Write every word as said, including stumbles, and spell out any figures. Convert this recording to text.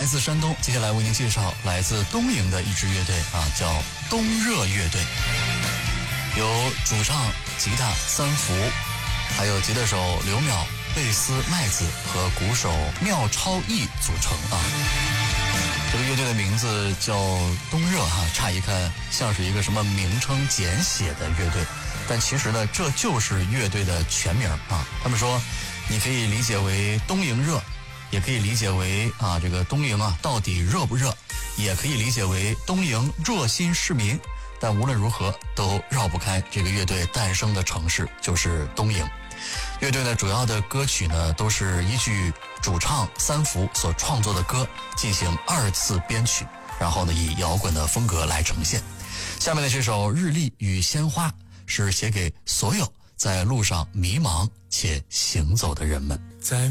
自山东，接下来为您介绍来自东营的一支乐队啊，叫东热乐队，由主唱、吉他三福，还有吉他手刘淼、贝斯麦子和鼓手廖超毅组成啊。这个乐队的名字叫东热哈、啊，乍一看像是一个什么名称简写的乐队，但其实呢，这就是乐队的全名啊。他们说，你可以理解为东营热，也可以理解为啊这个东营啊到底热不热，也可以理解为东营热心市民。但无论如何，都绕不开这个乐队诞生的城市，就是东营。乐队呢，主要的歌曲呢，都是依据主唱三福所创作的歌进行二次编曲，然后呢，以摇滚的风格来呈现。下面的这首《日丽与鲜花》是写给所有在路上迷茫且行走的人们。在